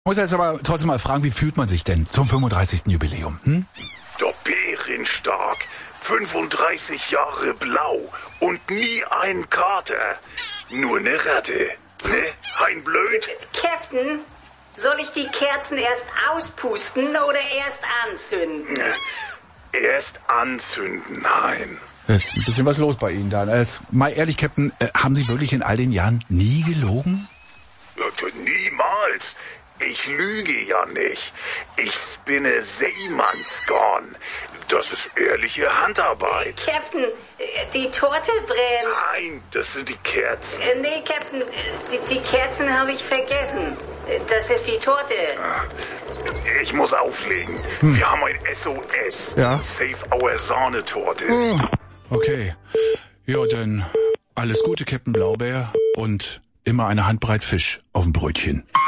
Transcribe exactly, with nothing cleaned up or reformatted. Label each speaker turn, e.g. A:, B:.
A: Muss jetzt aber trotzdem mal fragen, wie fühlt man sich denn zum fünfunddreißigsten Jubiläum? Hm?
B: Der Bärenstark, fünfunddreißig Jahre blau und nie ein Kater. Nur eine Ratte. Ne? Ein Blöd?
C: Captain, soll ich die Kerzen erst auspusten oder erst anzünden?
B: Erst anzünden, nein.
A: Es ist ein bisschen was los bei Ihnen dann. Als, mal ehrlich, Captain, äh, haben Sie wirklich in all den Jahren nie gelogen?
B: Niemals. Ich lüge ja nicht. Ich spinne Seemannsgarn. Das ist ehrliche Handarbeit.
C: Captain, die Torte brennt.
B: Nein, das sind die Kerzen.
C: Äh, nee, Captain, die, die Kerzen habe ich vergessen. Das ist die Torte.
B: Ich muss auflegen. Hm. Wir haben ein S O S.
A: Ja.
B: Save our Sahnetorte.
A: Hm. Okay. Ja, dann alles Gute, Captain Blaubeer. Und immer eine Handbreit Fisch auf dem Brötchen.